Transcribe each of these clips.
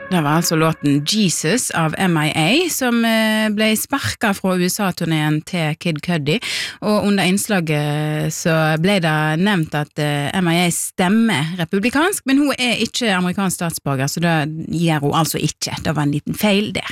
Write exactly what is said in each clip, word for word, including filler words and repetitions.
Det var altså låten Jesus av M I A som ble sparket fra U S A-turneen til Kid Cudi, og under innslaget så ble det nevnt at M I A stemmer republikansk, men hun er ikke amerikansk statsborger, så det gjør hun altså ikke. Det var en liten feil der.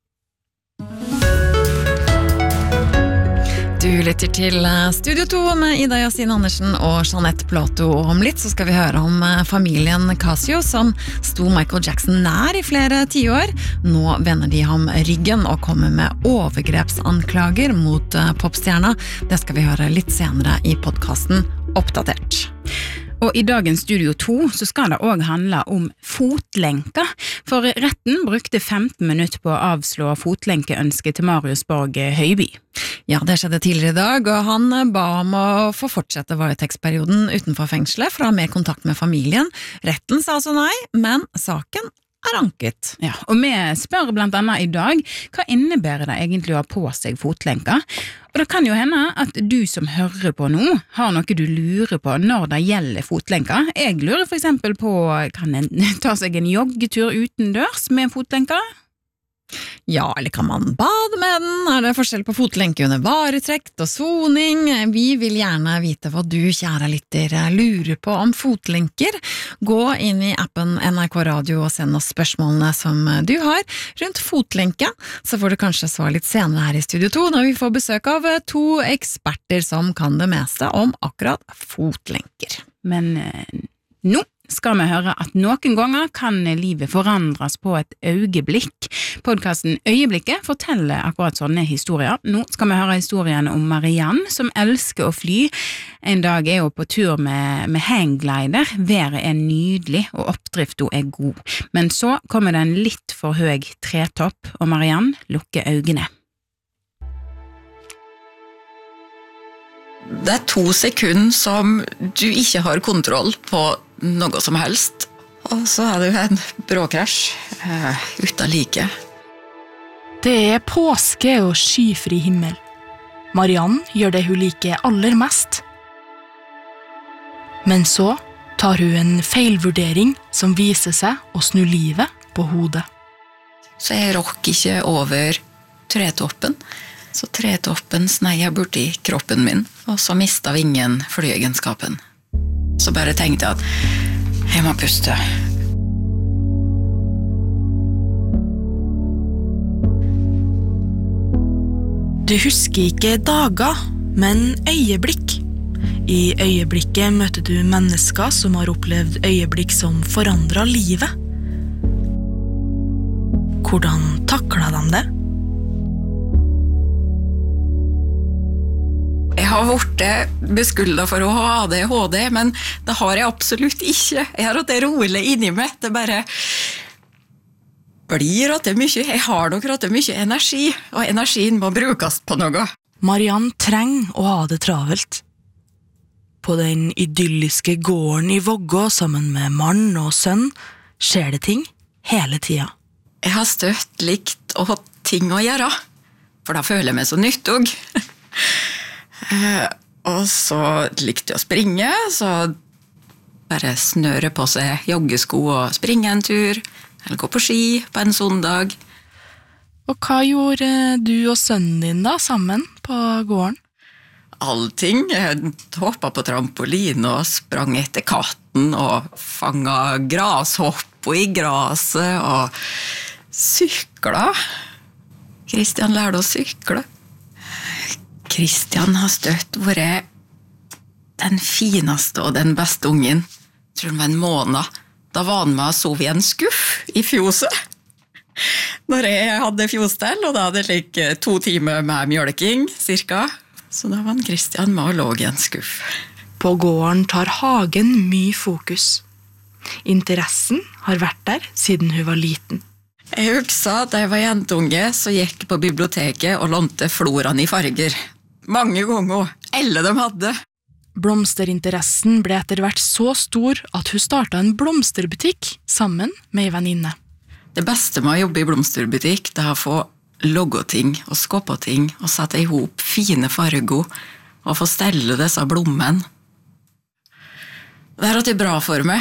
Du lytter til Studio to med Ida Yasin Andersen og Jeanette Plato, og om litt så skal vi høre om familien Casio som sto Michael Jackson nær i flere tiår. Nå vender de ham ryggen og kommer med overgrepsanklager mot popstjerna. Det skal vi høre litt senere i podcasten Oppdatert. Og i dagens Studio to så skal det også handle om fotlenker, for retten brukte femten minutter på å avslå fotlenkeønsket til Marius Borg Høiby. Ja, det skjedde tidligere i dag, og han ba om å få fortsette varetektsperioden utenfor fengselet for å ha mer kontakt med familien. Retten sa altså nei, men saken er anket. Ja, og vi spør blant annet i dag, hva innebærer det egentlig å ha på seg fotlenker? Og det kan jo hende at du som hører på nå har noe du lurer på når det gjelder fotlenker. Jeg lurer for eksempel på, kan en ta seg en joggetur utendørs med fotlenker? Ja, eller kan man bade med den? Er det forskjell på fotlenke under varetekt og soning? Vi vil gjerne vite hva du, kjære lytter, lurer på om fotlenker. Gå inn i appen N R K Radio og send oss spørsmålene som du har rundt fotlenke, så får du kanskje svar litt senere her i Studio to når vi får besøk av to eksperter som kan det meste om akkurat fotlenker. Men eh, nå skal vi høre at noen ganger kan livet forandres på et øyeblikk. Podcasten Øyeblikket forteller akkurat sånne historier. Nå skal vi høre historien om Marianne som elsker å fly. En dag er hun på tur med, med hangglider. Været er nydelig og oppdriften er god. Men så kommer det en litt for høy tretopp, og Marianne lukker øynene. Det er to sekunder som du ikke har kontroll på noe som helst, og så er det jo en bråkrasj uh, uten like. Det er påske og skyfri himmel. Marianne gjør det hun liker aller mest. Men så tar hun en feilvurdering som viser seg å snu livet på hodet. Så jeg råk ikke over tretoppen, så tretoppen snei jeg borti kroppen min, og så mistet vingen flyegenskapen. Så bare tenkte jeg at jeg må puste. Du husker ikke dager, men øyeblikk. I øyeblikket møter du mennesker som har opplevd øyeblikk som forandret livet. Hvordan taklet de det? Jeg har vært beskyldet for å ha A D H D, men det har jeg absolutt ikke. Jeg har hatt det rolig inni meg. Det bare blir at det er mye. Jeg har nok hatt det mye energi, og energien må brukes på noe. Marianne trenger å ha det travelt. På den idylliske gården i Vågå sammen med mann og sønn skjer det ting hele tida. Jeg har støtt likt å ha ting å gjøre, for da føler jeg meg så nyttig. Uh, og så likte jeg å springe, så bare snøre på seg joggesko og springe en tur, eller gå på ski på en søndag. Og hva gjorde du og sønnen din da sammen på gården? Allting. Jeg hoppet på trampolin og sprang etter katten og fanget grashopper i graset og sykla. Kristian lærte å sykle. Kristian har støtt vært den fineste og den beste ungen. Jeg tror det var en måned. Da var han med og sov i en skuff i fjoset. Når jeg hadde fjostell, og da hadde jeg like to timer med mjølking, cirka. Så da var Kristian med og lå i en skuff. På gården tar hagen mye fokus. Interessen har vært der siden hun var liten. Jeg husker at jeg var jentunge, så gikk på biblioteket og lånte floraen i farger. Mange ganger, alle de hadde. Blomsterinteressen ble etter hvert så stor at hun startet en blomsterbutikk sammen med en venninne. Det beste med å jobbe i blomsterbutikk, det er å få logge ting og skape ting og sette ihop fine farger og få stelle disse blommene. Det har vært bra for meg,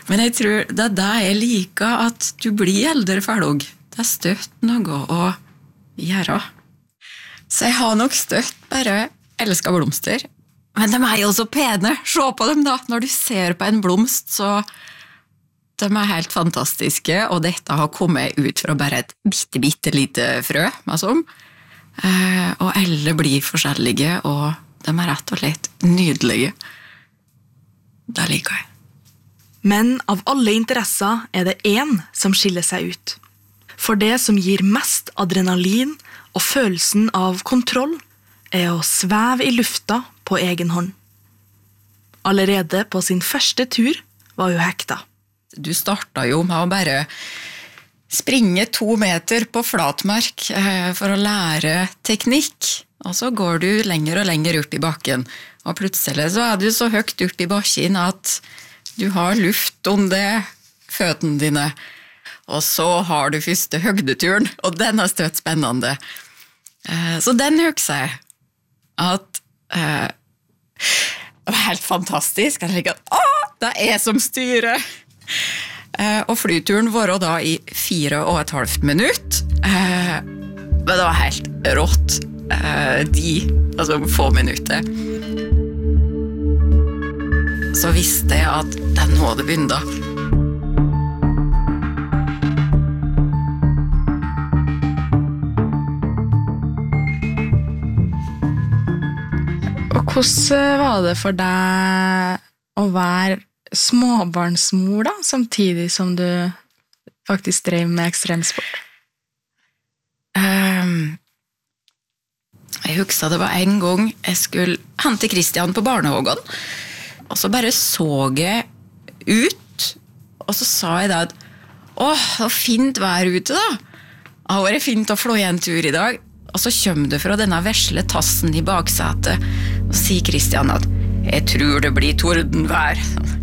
Men jeg tror det er det jeg liker, at du blir eldre ferdig. Det er støtt noe å gjøre. Så jeg har nok støtt bare elsket blomster. Men de er jo så pene. Se på dem da. Når du ser på en blomst, så de er helt fantastiske, og dette har kommet ut fra bare et bitte, bitte lite frø, altså. Eh, og alle blir forskjellige, og de er rett og slett nydelige. Det liker jeg. Men av alle interesser er det en som skiller seg ut. For det som gir mest adrenalin og følelsen av kontroll er å sveve i lufta på egen hånd. Allerede på sin første tur var hun hekta. Du startet jo med å bare springe to meter på flatmark eh, for å lære teknikk, og så går du lenger og lenger opp i bakken, og plutselig så er du så høyt opp i bakken at du har luft under føttene dine, og så har du første høgdeturen, og den er støtt spennende. Eh, så den husker jeg, at eh, det var helt fantastisk. Jeg tenkte at åh, det er jeg som styrer! Eh, og flyturen var da i fire og et halvt minutt. Eh, men det var helt rått. Eh, de, altså få minutter. Så visste jeg at det nå hadde begynt. Og hvordan var det for deg å være småbarnsmor da, samtidig som du faktisk drev med ekstremsport? Um, jeg husker det var en gang jeg skulle hente Christian på barnehagen, og så bare så jeg ut, og så sa jeg da at åh, det var fint vær ute da. Det har vært fint å flå en tur i dag. Og så kommer det fra denne vesle tassen i baksetet, og sier Christian at jeg tror det blir tordenvær.